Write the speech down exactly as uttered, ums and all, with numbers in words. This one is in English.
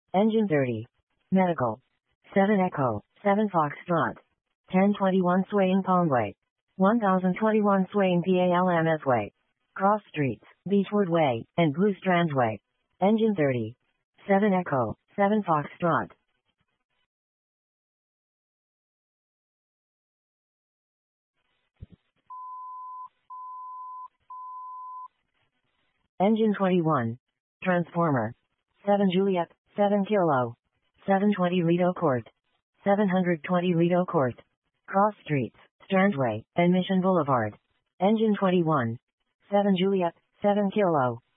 Engine thirty. Medical. seven Echo, seven Foxtrot. ten twenty-one Swaying Palmway. one thousand twenty-one Swaying Palms Way. Cross Streets, Beechwood Way, and Blue Strand Way. Engine thirty. seven Echo, seven Foxtrot. Engine twenty-one. Transformer. seven Juliet, seven Kilo. seven twenty Lido Court. seven twenty Lido Court. Cross Streets, Strandway, and Mission Boulevard. Engine twenty-one. seven Juliet, seven Kilo.